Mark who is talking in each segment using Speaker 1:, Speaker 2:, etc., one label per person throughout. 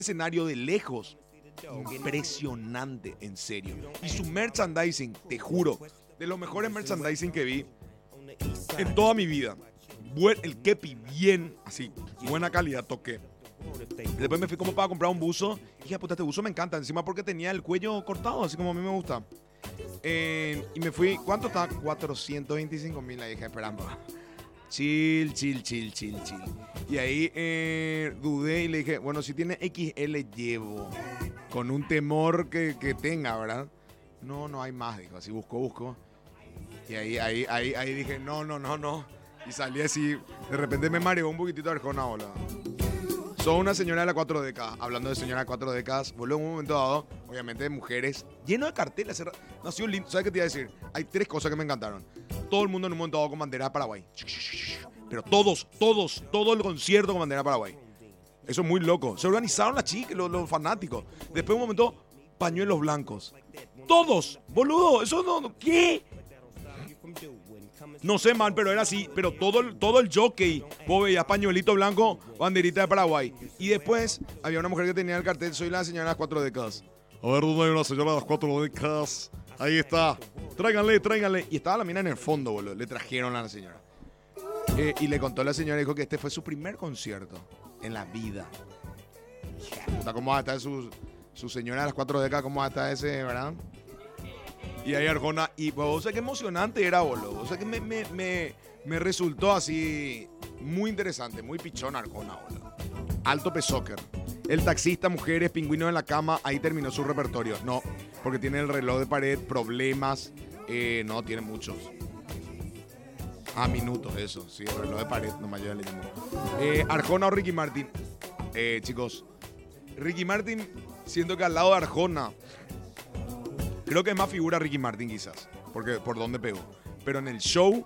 Speaker 1: escenario de lejos. Impresionante, en serio. Y su merchandising, te juro, de los mejores merchandising que vi en toda mi vida. El kepi bien, así, buena calidad, toqué. Después me fui como para comprar un buzo. Y dije, puta, este buzo me encanta. Encima porque tenía el cuello cortado, así como a mí me gusta. Y me fui, ¿cuánto está? 425.000. La dije, esperando. Chill. Y ahí dudé y le dije, bueno, si tiene XL llevo. Con un temor que tenga, ¿verdad? No hay más, dijo. Así busco. Y ahí dije, no. Y salí así. De repente me mareó un poquitito Arjona, boludo. Soy una señora de las 4 décadas. Hablando de señora de 4 décadas, boludo, en un momento dado, obviamente de mujeres, lleno de carteles. Nació lindo. ¿Sabes qué te iba a decir? Hay 3 cosas que me encantaron. Todo el mundo en un momento dado con bandera de Paraguay. Pero todo el concierto con bandera de Paraguay. Eso es muy loco. Se organizaron las chicas, los fanáticos. Después un momento, pañuelos blancos. Todos, boludo. Eso no. ¿Qué? No sé, man, pero era así. Pero todo el jockey, vos veías pañuelito blanco, banderita de Paraguay. Y después había una mujer que tenía el cartel, soy la señora de las 4 décadas. A ver, ¿dónde hay una señora de las 4 décadas? Ahí está. Tráiganle. Y estaba la mina en el fondo, boludo. Le trajeron a la señora. Y le contó a la señora, dijo que este fue su primer concierto en la vida. ¿Cómo va a estar su señora de las 4 décadas? ¿Cómo va a estar ese, verdad? Y ahí Arjona, y pues, o sea, qué emocionante era, boludo. O sea, que me resultó así muy interesante, muy pichón Arjona, boludo. Alto P-Soccer. El taxista, mujeres, pingüinos en la cama, ahí terminó su repertorio. No, porque tiene el reloj de pared, problemas, no, tiene muchos. Minutos, eso, sí, el reloj de pared, no me ayuda leyendo. Arjona o Ricky Martin. Chicos, Ricky Martin, siento que al lado de Arjona, creo que es más figura Ricky Martin quizás, porque por dónde pegó. Pero en el show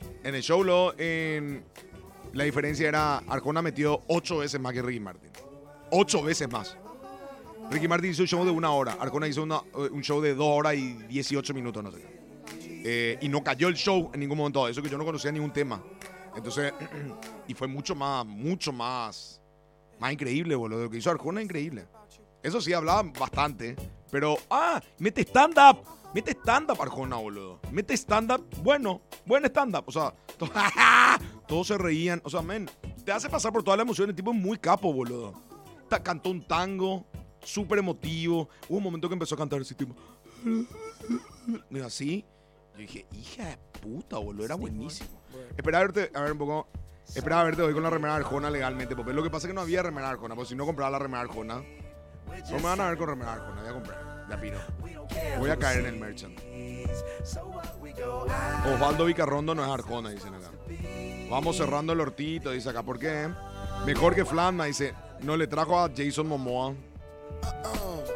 Speaker 1: la diferencia era Arjona metió 8 veces más que Ricky Martin. 8 veces más. Ricky Martin hizo un show de 1 hora, Arjona hizo un show de 2 horas y 18 minutos, no sé. Y no cayó el show en ningún momento. Eso que yo no conocía ningún tema. Entonces, y fue mucho más increíble, boludo. Lo que hizo Arjona es increíble. Eso sí, hablaba bastante. Pero, mete stand-up. Mete stand-up, Arjona, boludo. Mete stand-up, buen stand-up. O sea, todos se reían. O sea, te hace pasar por toda la emoción. El tipo es muy capo, boludo. Cantó un tango, súper emotivo. Hubo un momento que empezó a cantar así, tipo. Así. Yo dije, hija de puta, boludo, era buenísimo. Espera a verte hoy con la remera Arjona legalmente, porque lo que pasa es que no había remera Arjona, porque si no compraba la remera Arjona, no me van a ver con remera Arjona, voy a comprar, ya piro. Voy a caer en el merchant. Osvaldo Vicarrondo no es Arjona, dicen acá. Vamos cerrando el hortito, dice acá, ¿por qué? Mejor que Flanma, dice, no le trajo a Jason Momoa.